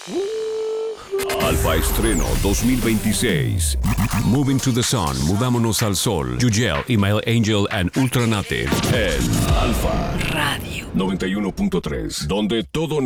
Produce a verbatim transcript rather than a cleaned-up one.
Alfa Estreno dos mil veintiséis. Moving to the Sun, Mudámonos al Sol. Yugel, Email Angel and Ultranate. En Alfa Radio noventa y uno punto tres, donde todo